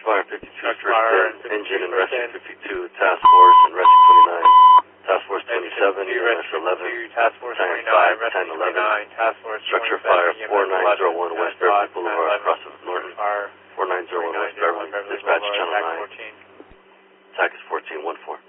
Fire 52, Structure first Fire in, engine and 52, rescue 52, Task Force and rescue 29, Task Force 27, EMS 11, Task Force 29, Time 5, Rescue 10, 11, 29, Task Force Structure 27, Fire EMS 11, 4901 West Beverly Boulevard, 11, across of Norton, Fire 4901 West Beverly, dispatch channel 9, Boulevard, TAC is 1414.